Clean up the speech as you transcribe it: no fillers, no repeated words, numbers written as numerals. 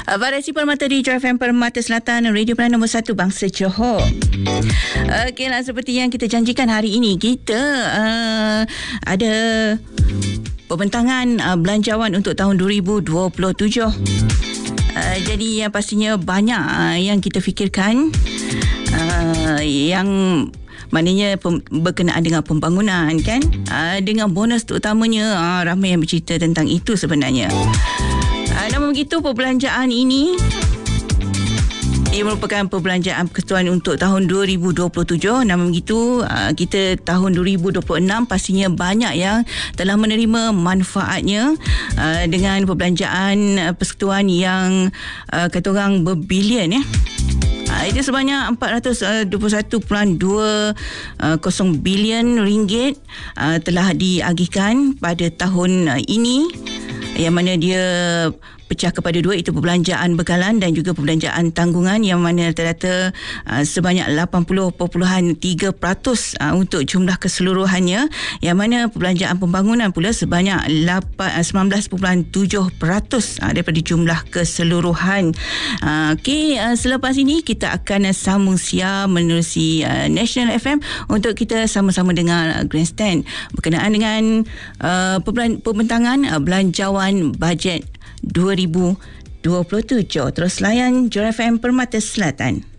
Variasi Permata di Joy FM Permata Selatan, Radio Pilihan nombor 1 Bangsa Johor. Okeylah, seperti yang kita janjikan hari ini, kita ada pembentangan belanjawan untuk tahun 2027. Jadi yang pastinya banyak yang kita fikirkan, yang maknanya berkenaan dengan pembangunan kan, dengan bonus terutamanya. Ramai yang bercerita tentang itu sebenarnya. Namun begitu, perbelanjaan ini ia merupakan perbelanjaan persekutuan untuk tahun 2027. Namun begitu, kita tahun 2026 pastinya banyak yang telah menerima manfaatnya dengan perbelanjaan persekutuan yang kata orang berbilion itu sebanyak 421.20 bilion ringgit telah diagihkan pada tahun ini, yang mana dia pecah kepada dua, itu perbelanjaan bekalan dan juga perbelanjaan tanggungan, yang mana rata-rata sebanyak 80.3% untuk jumlah keseluruhannya, yang mana perbelanjaan pembangunan pula sebanyak 19.7% daripada jumlah keseluruhan. Selepas ini kita akan sambung siar menerusi National FM untuk kita sama-sama dengar Grandstand berkenaan dengan pembentangan belanjawan bajet 2027. Terus layan Joy FM Permata Selatan.